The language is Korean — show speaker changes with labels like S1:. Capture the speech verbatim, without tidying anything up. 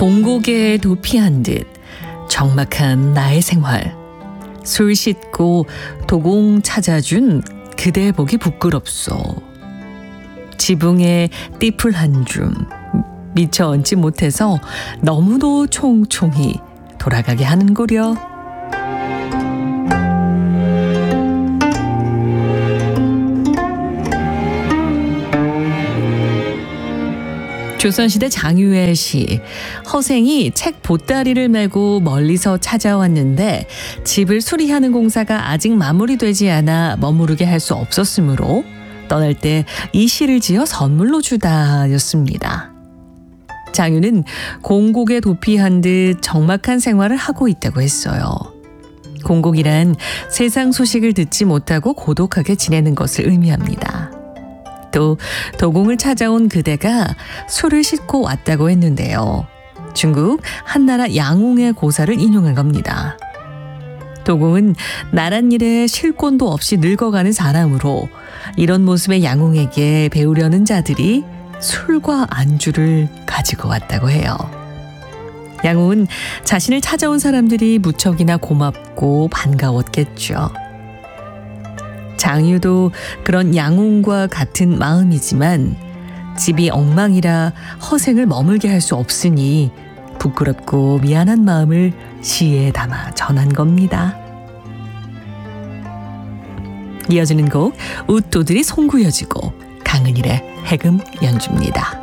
S1: 공고개에 도피한 듯 적막한 나의 생활. 술 씻고 도공 찾아준 그대 보기 부끄럽소. 지붕에 띠풀 한 줌 미처 얹지 못해서 너무도 총총히 돌아가게 하는구려. 조선시대 장유의 시. 허생이 책 보따리를 메고 멀리서 찾아왔는데 집을 수리하는 공사가 아직 마무리되지 않아 머무르게 할 수 없었으므로 떠날 때 이 시를 지어 선물로 주다였습니다. 장유는 공곡에 도피한 듯 적막한 생활을 하고 있다고 했어요. 공곡이란 세상 소식을 듣지 못하고 고독하게 지내는 것을 의미합니다. 또 도공을 찾아온 그대가 술을 싣고 왔다고 했는데요. 중국 한나라 양웅의 고사를 인용한 겁니다. 도공은 나란 일에 실권도 없이 늙어가는 사람으로 이런 모습의 양웅에게 배우려는 자들이 술과 안주를 가지고 왔다고 해요. 양웅은 자신을 찾아온 사람들이 무척이나 고맙고 반가웠겠죠. 장유도 그런 양웅과 같은 마음이지만 집이 엉망이라 허생을 머물게 할 수 없으니 부끄럽고 미안한 마음을 시에 담아 전한 겁니다. 이어지는 곡 웃도들이 송구여지고 강은일의 해금 연주입니다.